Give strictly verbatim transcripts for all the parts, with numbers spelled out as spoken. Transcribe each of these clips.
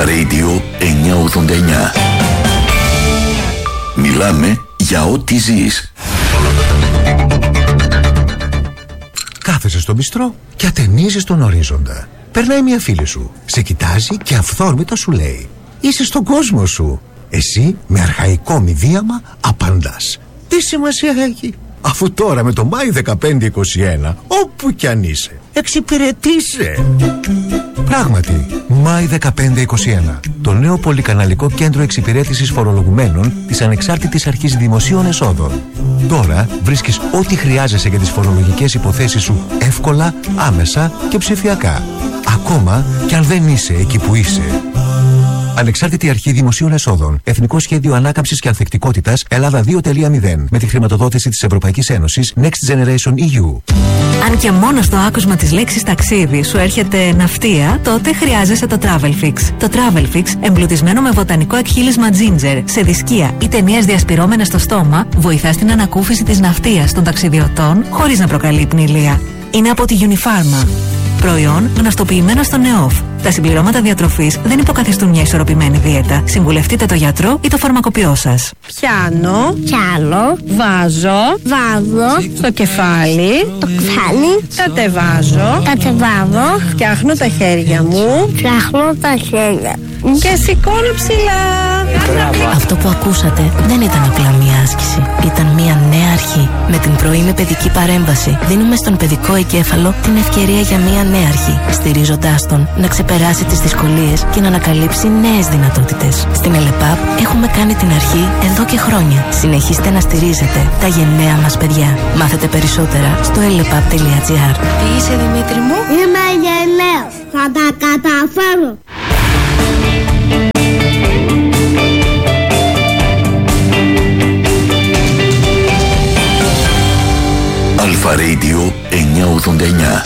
Αλφα Radio εννιακόσια ογδόντα εννιά. Μιλάμε για ό,τι ζεις. Κάθεσαι στο μπιστρό και ατενίζεις τον ορίζοντα. Περνάει μια φίλη σου, σε κοιτάζει και αυθόρμητα σου λέει: είσαι στον κόσμο σου. Εσύ με αρχαϊκό μηδίαμα απαντάς: τι σημασία έχει, αφού τώρα με το Μάη δεκαπέντε είκοσι ένα όπου κι αν είσαι, εξυπηρετήσε. Πράγματι, Μάη δεκαπέντε είκοσι ένα, το νέο πολυκαναλικό κέντρο εξυπηρέτησης φορολογουμένων της Ανεξάρτητης Αρχής Δημοσίων Εσόδων. Τώρα βρίσκεις ό,τι χρειάζεσαι για τις φορολογικές υποθέσεις σου εύκολα, άμεσα και ψηφιακά. Ακόμα κι αν δεν είσαι εκεί που είσαι. Ανεξάρτητη Αρχή Δημοσίων Εσόδων. Εθνικό Σχέδιο Ανάκαμψης και Ανθεκτικότητας Ελλάδα δύο τελεία μηδέν. Με τη χρηματοδότηση της Ευρωπαϊκής Ένωσης Next Generation ι γιου. Αν και μόνο στο άκουσμα της λέξης ταξίδι σου έρχεται ναυτία, τότε χρειάζεσαι το Travelfix. Το Travelfix, εμπλουτισμένο με βοτανικό εκχύλισμα ginger, σε δισκία ή ταινίες διασπυρώμενες στο στόμα, βοηθά στην ανακούφιση της ναυτίας των ταξιδιωτών χωρίς να προκαλεί πνηλία. Είναι από τη Unifarma. Προϊόν γνωστοποιημένο στο ΝΕΟΦ. Τα συμπληρώματα διατροφής δεν υποκαθιστούν μια ισορροπημένη δίαιτα. Συμβουλευτείτε το γιατρό ή το φαρμακοποιό σας. Πιάνω. Πιάνω. Βάζω. Βάζω. Στο κεφάλι. Το κεφάλι. Κατεβάζω. Κατεβάζω. Φτιάχνω τα χέρια μου. Φτιάχνω τα χέρια. Και σηκώνω ψηλά. Αυτό που ακούσατε δεν ήταν απλά μία άσκηση. Ήταν μία νέα αρχή. Με την πρωινή παιδική παρέμβαση δίνουμε στον παιδικό εγκέφαλο την ευκαιρία για μία νέα αρχή, στηρίζοντάς τον να ξεπεράσει τις δυσκολίες και να ανακαλύψει νέες δυνατότητες. Στην ΕΛΕΠΑΠ έχουμε κάνει την αρχή εδώ και χρόνια. Συνεχίστε να στηρίζετε τα γενναία μας παιδιά. Μάθετε περισσότερα στο ελεπαπ τελεία τζι άρ. Τι είσαι, Δημήτρη μου? Είμαι γενναίος. Θα τα καταφέρω. Αλφα Radio εννιακόσια ογδόντα εννιά.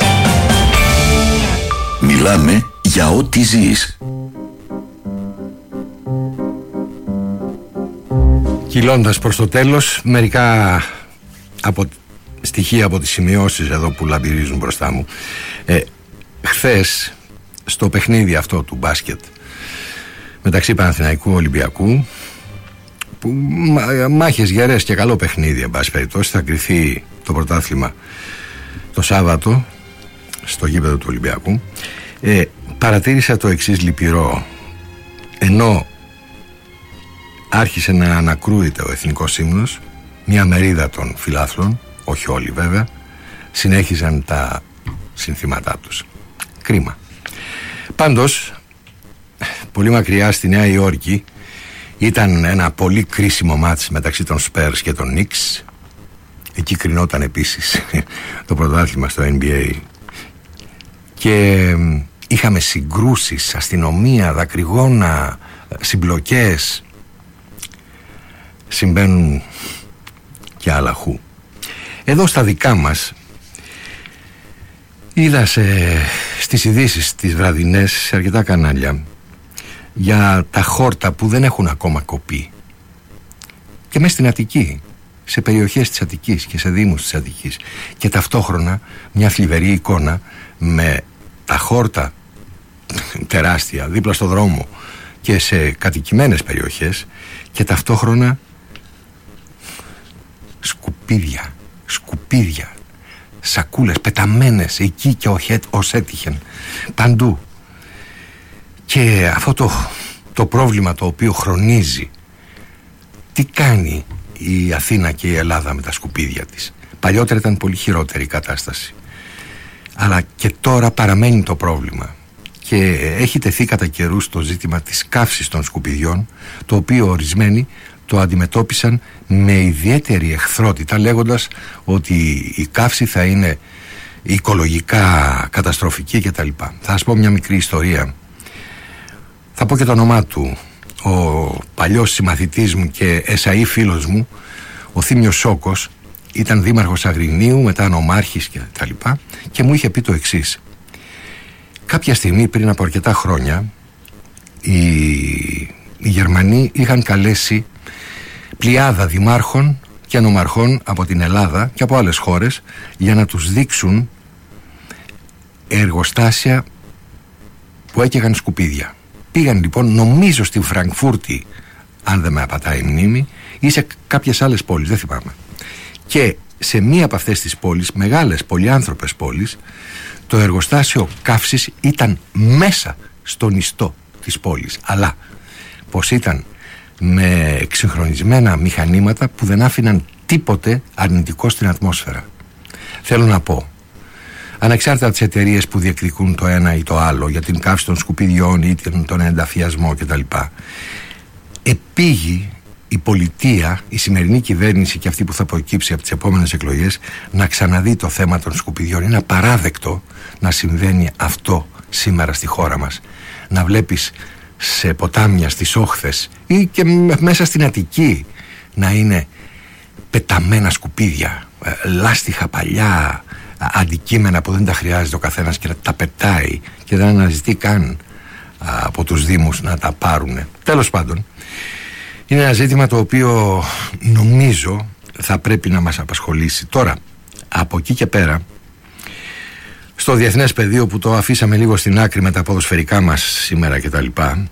Μιλάμε για ό,τι ζεις. Κυλώντας προς το τέλος, μερικά από στοιχεία από τις σημειώσεις εδώ που λαμπυρίζουν μπροστά μου. Ε, χθες, στο παιχνίδι αυτό του μπάσκετ μεταξύ Παναθηναϊκού Ολυμπιακού, που μάχες γερές και καλό παιχνίδι, εν πάση περιπτώσει, θα κριθεί το πρωτάθλημα το Σάββατο στο γήπεδο του Ολυμπιακού. ε, παρατήρησα το εξής λυπηρό: ενώ άρχισε να ανακρούεται ο εθνικός ύμνος, μια μερίδα των φιλάθλων, όχι όλοι βέβαια, συνέχιζαν τα συνθήματά τους. Κρίμα. Πάντως, πολύ μακριά στη Νέα Υόρκη ήταν ένα πολύ κρίσιμο μάτς μεταξύ των Spurs και των Knicks. Εκεί κρινόταν επίσης το πρωτάθλημα στο N B A και είχαμε συγκρούσεις, αστυνομία, δακρυγόνα, συμπλοκές. Συμβαίνουν και άλλα χου. Εδώ στα δικά μας είδα σε, στις ειδήσεις τις βραδινές σε αρκετά κανάλια για τα χόρτα που δεν έχουν ακόμα κοπεί και μέσα στην Αττική, σε περιοχές της Αττικής και σε δήμους της Αττικής, και ταυτόχρονα μια θλιβερή εικόνα με τα χόρτα τεράστια δίπλα στο δρόμο και σε κατοικημένες περιοχές και ταυτόχρονα σκουπίδια, σκουπίδια, σακούλες πεταμένες εκεί και ως έτυχεν παντού. Και αυτό το, το πρόβλημα το οποίο χρονίζει, τι κάνει η Αθήνα και η Ελλάδα με τα σκουπίδια της? Παλιότερα ήταν πολύ χειρότερη η κατάσταση, αλλά και τώρα παραμένει το πρόβλημα και έχει τεθεί κατά καιρούς το ζήτημα της καύσης των σκουπιδιών, το οποίο ορισμένοι το αντιμετώπισαν με ιδιαίτερη εχθρότητα, λέγοντας ότι η καύση θα είναι οικολογικά καταστροφική κτλ. Θα σας πω μια μικρή ιστορία. Θα πω και το όνομά του. Ο παλιός συμμαθητής μου και εσαΐ φίλος μου, ο Θήμιος Σόκος, ήταν δήμαρχος Αγρινίου, μετά νομάρχης και τα λοιπά, και μου είχε πει το εξής: κάποια στιγμή πριν από αρκετά χρόνια οι, οι Γερμανοί είχαν καλέσει πλειάδα δημάρχων και νομαρχών από την Ελλάδα και από άλλες χώρες για να τους δείξουν εργοστάσια που έκαιγαν σκουπίδια. πήγαν λοιπόν, νομίζω στην Φραγκφούρτη, αν δεν με απατάει η μνήμη, ή σε κάποιες άλλες πόλεις, δεν θυμάμαι. Και σε μία από αυτές τις πόλεις, μεγάλες πολυάνθρωπες πόλεις, το εργοστάσιο καύσης ήταν μέσα στον ιστό της πόλης. Αλλά πως ήταν με εξυγχρονισμένα μηχανήματα που δεν άφηναν τίποτε αρνητικό στην ατμόσφαιρα. Θέλω να πω, ανεξάρτητα από τις εταιρείες που διεκδικούν το ένα ή το άλλο για την καύση των σκουπιδιών ή τον ενταφιασμό κτλ., επήγει η πολιτεία, η σημερινή κυβέρνηση και αυτή που θα προκύψει από τις επόμενες εκλογές, να ξαναδεί το θέμα των σκουπιδιών. Είναι απαράδεκτο να συμβαίνει αυτό σήμερα στη χώρα μας. Να βλέπεις σε ποτάμια, στις όχθες ή και μέσα στην Αττική να είναι πεταμένα σκουπίδια, λάστιχα παλιά, αντικείμενα που δεν τα χρειάζεται ο καθένας και να τα πετάει και δεν αναζητεί καν από τους δήμους να τα πάρουνε. Τέλος πάντων, είναι ένα ζήτημα το οποίο νομίζω θα πρέπει να μας απασχολήσει. Τώρα, από εκεί και πέρα, στο διεθνές πεδίο που το αφήσαμε λίγο στην άκρη με τα ποδοσφαιρικά μας σήμερα και τα λοιπά,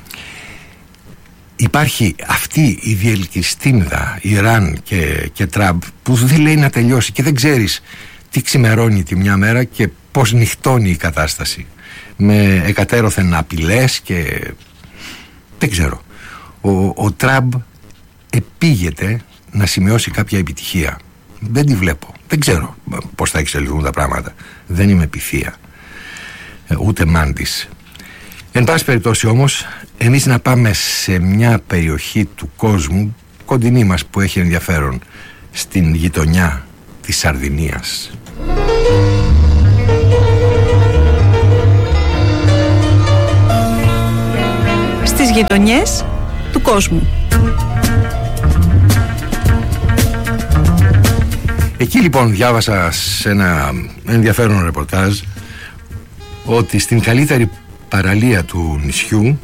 υπάρχει αυτή η διελκυστίνδα Ιράν και, και Τραμπ που δεν λέει να τελειώσει και δεν ξέρεις τι ξημερώνει τη μια μέρα και πώς νυχτώνει η κατάσταση, με εκατέρωθεν απειλές και δεν ξέρω. Ο, ο Τραμπ επήγεται να σημειώσει κάποια επιτυχία. Δεν τη βλέπω. Δεν ξέρω πώς θα εξελιχθούν τα πράγματα. Δεν είμαι πυθία, ούτε μάντης. Εν πάση περιπτώσει όμως, εμείς να πάμε σε μια περιοχή του κόσμου κοντινή μας που έχει ενδιαφέρον, στην γειτονιά της Σαρδινίας. Στις γειτονιές του κόσμου. Εκεί λοιπόν διάβασα σε ένα ενδιαφέρον ρεπορτάζ ότι στην καλύτερη παραλία του νησιού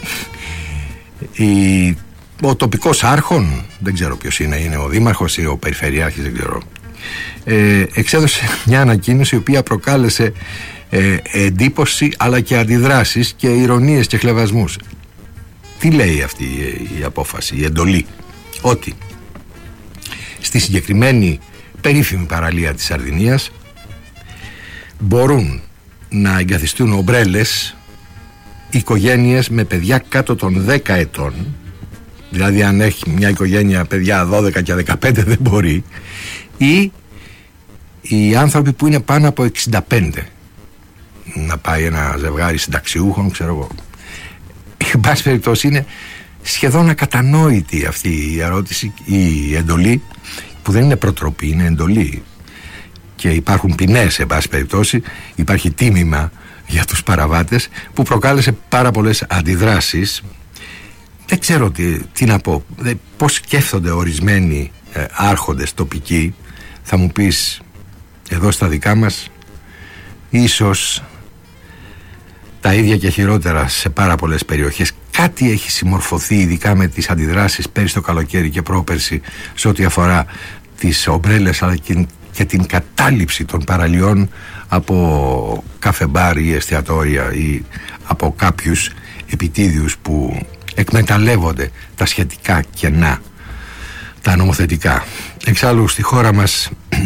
η, ο τοπικός άρχον, δεν ξέρω ποιος είναι, είναι ο δήμαρχος ή ο περιφερειάρχης, δεν ξέρω, ε, εξέδωσε μια ανακοίνωση η οποία προκάλεσε ε, εντύπωση αλλά και αντιδράσεις και ειρωνίες και χλευασμούς. Τι λέει αυτή η, η απόφαση, η εντολή? Ότι στη συγκεκριμένη περίφημη παραλία της Σαρδινίας μπορούν να εγκαθιστούν ομπρέλες οικογένειες με παιδιά κάτω των δέκα ετών. Δηλαδή αν έχει μια οικογένεια παιδιά δώδεκα και δεκαπέντε δεν μπορεί, ή οι άνθρωποι που είναι πάνω από εξήντα πέντε, να πάει ένα ζευγάρι συνταξιούχων, ξέρω εγώ. Εν πάση περιπτώσει είναι σχεδόν ακατανόητη αυτή η ερώτηση, η εντολή, που δεν είναι προτροπή, είναι εντολή και υπάρχουν ποινές. Εν πάση περιπτώσει υπάρχει τίμημα για τους παραβάτες, που προκάλεσε πάρα πολλές αντιδράσεις. Δεν ξέρω τι, τι να πω, δεν, πώς σκέφτονται ορισμένοι ε, άρχοντες τοπικοί. Θα μου πεις, εδώ στα δικά μας ίσως τα ίδια και χειρότερα σε πάρα πολλές περιοχές. Κάτι έχει συμμορφωθεί, ειδικά με τις αντιδράσεις πέρυσι το καλοκαίρι και πρόπερσι, σε ό,τι αφορά τις ομπρέλες αλλά και, και την κατάληψη των παραλιών από καφεμπάρ ή εστιατόρια ή από κάποιους επιτίδιους που εκμεταλλεύονται τα σχετικά κενά, τα νομοθετικά. Εξάλλου στη χώρα μας,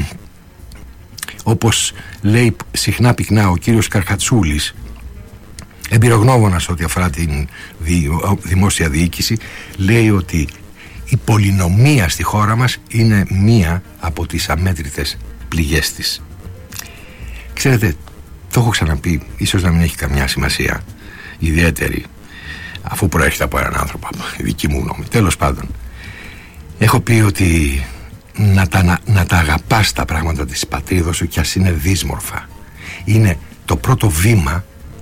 όπως λέει συχνά πυκνά ο κύριος Καρχατσούλης, εμπειρογνώμονας ό,τι αφορά την δημόσια διοίκηση, λέει ότι η πολυνομία στη χώρα μας είναι μία από τις αμέτρητες πληγές της. Ξέρετε, το έχω ξαναπεί, ίσως να μην έχει καμιά σημασία ιδιαίτερη, αφού προέρχεται από έναν άνθρωπο, η δική μου γνώμη. Τέλος πάντων, έχω πει ότι να τα, να, να τα αγαπάς τα πράγματα της πατρίδος σου, κι ας είναι δύσμορφα. Είναι το πρώτο βήμα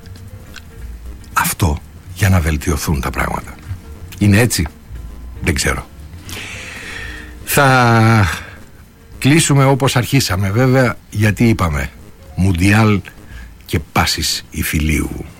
αυτό για να βελτιωθούν τα πράγματα. Είναι έτσι? Δεν ξέρω. Θα κλείσουμε όπως αρχίσαμε βέβαια, γιατί είπαμε Μουντιάλ και πάσης υφηλίου.